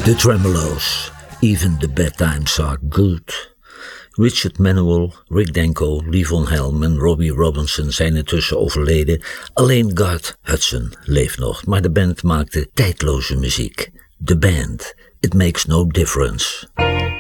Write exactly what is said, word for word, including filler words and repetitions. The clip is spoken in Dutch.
The Tremelo's, Even the Bad Times Are Good. Richard Manuel, Rick Danko, Levon Helm en Robbie Robinson zijn intussen overleden. Alleen Garth Hudson leeft nog, maar de band maakte tijdloze muziek. The Band, It Makes No Difference.